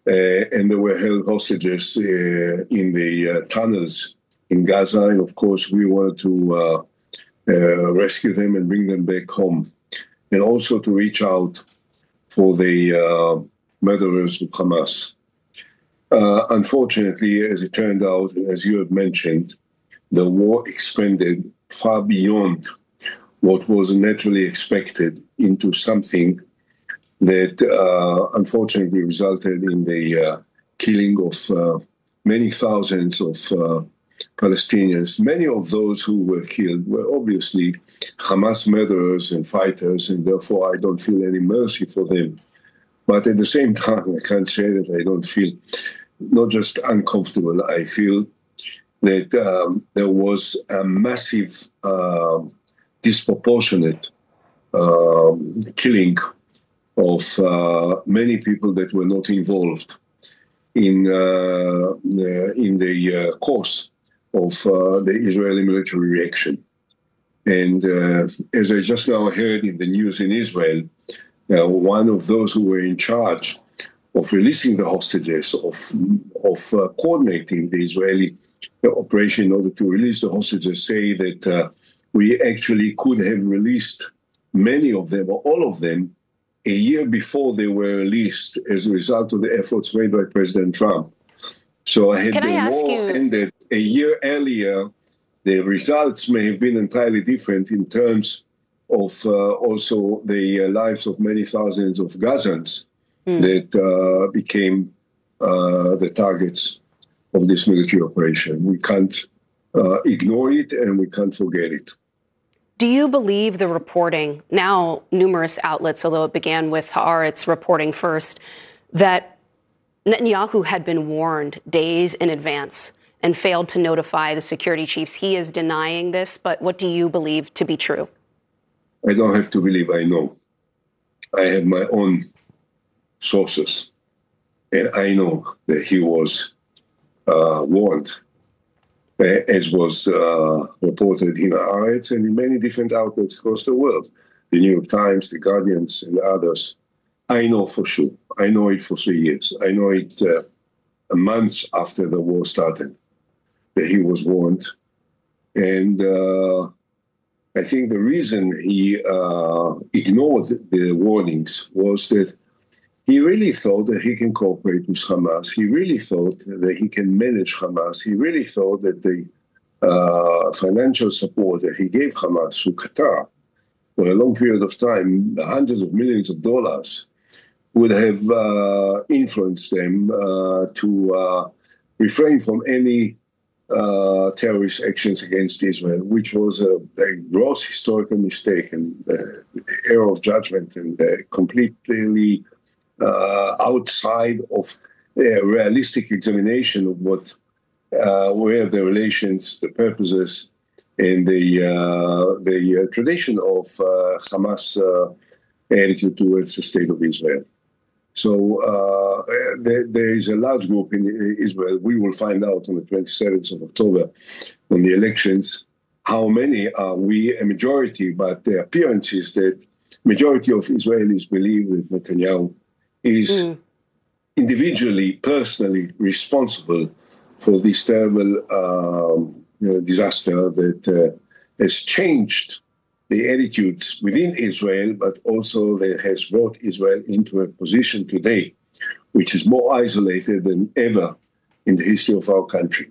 and they were held hostages in the tunnels in Gaza. And of course, we wanted to rescue them and bring them back home, and also to reach out for the murderers of Hamas. Unfortunately, as it turned out, as you have mentioned, the war expanded far beyond what was naturally expected into something that unfortunately resulted in the killing of many thousands of Palestinians. Many of those who were killed were obviously Hamas murderers and fighters, and therefore I don't feel any mercy for them. But at the same time, I can't say that I don't feel not just uncomfortable, I feel that there was a massive, disproportionate killing of many people that were not involved in the course of the Israeli military reaction. And as I just now heard in the news in Israel, one of those who were in charge of releasing the hostages, of coordinating the Israeli operation in order to release the hostages, say that we actually could have released many of them, or all of them, a year before they were released as a result of the efforts made by President Trump. So had the war ended a year earlier, the results may have been entirely different in terms of also the lives of many thousands of Gazans that became the targets of this military operation. We can't ignore it, and we can't forget it. Do you believe the reporting, now numerous outlets, although it began with Haaretz reporting first, that Netanyahu had been warned days in advance and failed to notify the security chiefs? He is denying this, but what do you believe to be true? I don't have to believe, I know. I have my own sources, and I know that he was warned, as was reported in Haaretz and in many different outlets across the world, the New York Times, the Guardians, and others. I know for sure. I know it for 3 years. I know it a month after the war started, that he was warned. And I think the reason he ignored the warnings was that he really thought that he can cooperate with Hamas. He really thought that he can manage Hamas. He really thought that the financial support that he gave Hamas through Qatar for a long period of time, hundreds of millions of dollars, would have influenced them to refrain from any terrorist actions against Israel, which was a gross historical mistake and error of judgment and completely outside of a realistic examination of what were the relations, the purposes, and the tradition of Hamas attitude towards the state of Israel. So there is a large group in Israel. We will find out on the 27th of October on the elections how many are we, a majority, but the appearance is that majority of Israelis believe that Netanyahu is individually, personally responsible for this terrible disaster that has changed the attitudes within Israel, but also that has brought Israel into a position today which is more isolated than ever in the history of our country.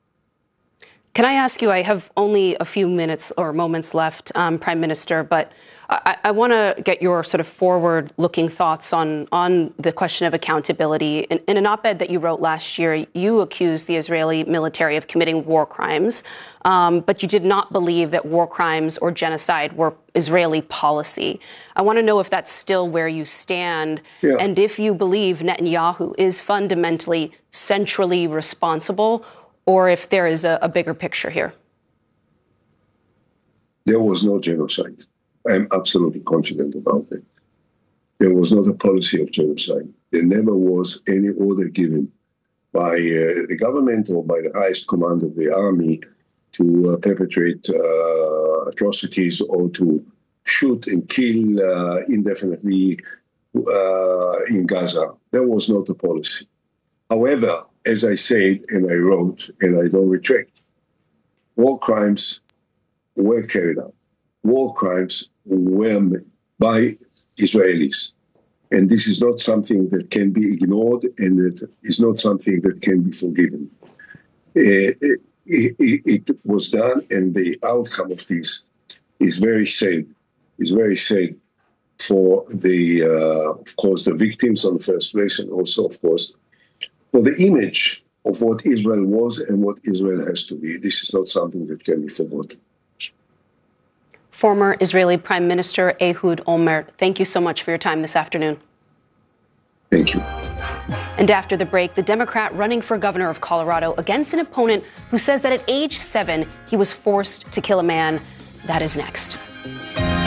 Can I ask you, I have only a few minutes or moments left, Prime Minister, but I want to get your sort of forward-looking thoughts on the question of accountability. In an op-ed that you wrote last year, you accused the Israeli military of committing war crimes, but you did not believe that war crimes or genocide were Israeli policy. I want to know if that's still where you stand, and if you believe Netanyahu is fundamentally centrally responsible, or if there is a bigger picture here. There was no genocide. I'm absolutely confident about it. There was not a policy of genocide. There never was any order given by the government or by the highest command of the army to perpetrate atrocities or to shoot and kill indefinitely in Gaza. There was not a policy. However, as I said, and I wrote, and I don't retract, war crimes were carried out. War crimes were made by Israelis. And this is not something that can be ignored, and it is not something that can be forgiven. It was done, and the outcome of this is very sad. Is very sad for the, of course, the victims on the first place, and also, of course, for the image of what Israel was and what Israel has to be. This is not something that can be forgotten. Former Israeli Prime Minister Ehud Olmert, thank you so much for your time this afternoon. Thank you. And after the break, the Democrat running for governor of Colorado against an opponent who says that at age 7, he was forced to kill a man. That is next.